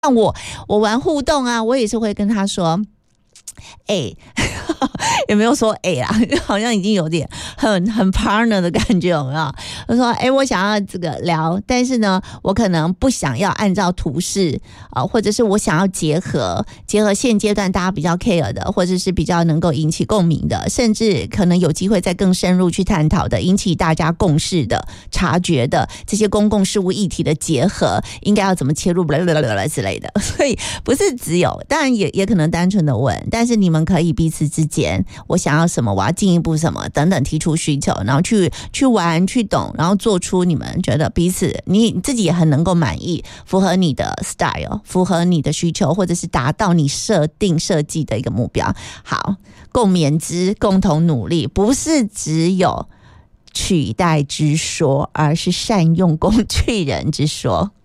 像我玩互动啊，我也是会跟他说，也没有说啦，好像已经有点很 partner 的感觉，有没有？我说我想要这个聊，但是呢，我可能不想要按照图示或者是我想要结合现阶段大家比较 care 的，或者是比较能够引起共鸣的，甚至可能有机会再更深入去探讨的，引起大家共识的、察觉的这些公共事务议题的结合，应该要怎么切入之类的。所以不是只有，当然也可能单纯的问，但是你们可以彼此之间，我想要什么，我要进一步什么等等提出需求，然后去玩去懂，然后做出你们觉得彼此你自己也很能够满意，符合你的 style， 符合你的需求，或者是达到你设计的一个目标。好，共勉之，共同努力，不是只有取代之说，而是善用工具人之说。